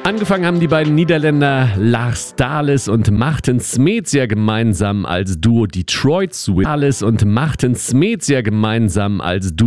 Angefangen haben die beiden Niederländer Lars Dales und Martin Smeets gemeinsam als Duo Detroit Swing.